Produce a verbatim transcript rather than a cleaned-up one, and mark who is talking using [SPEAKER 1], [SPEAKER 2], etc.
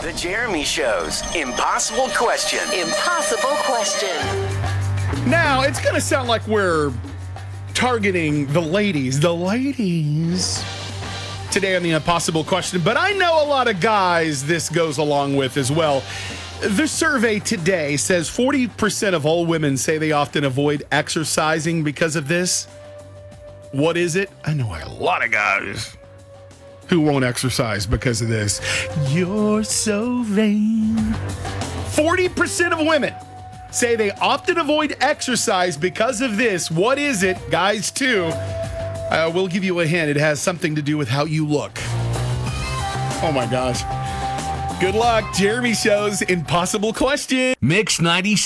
[SPEAKER 1] The Jeremy Show's Impossible Question.
[SPEAKER 2] Impossible question.
[SPEAKER 3] Now, it's going to sound like we're targeting the ladies. The ladies. Today on the Impossible Question. But I know a lot of guys this goes along with as well. The survey today says forty percent of all women say they often avoid exercising because of this. What is it? I know a lot of guys who won't exercise because of this. You're so vain. forty percent of women say they often avoid exercise because of this. What is it? Guys, too. Uh, we'll give you a hint. It has something to do with how you look. Oh, my gosh. Good luck. Jeremy Show's Impossible Question.
[SPEAKER 4] Mix ninety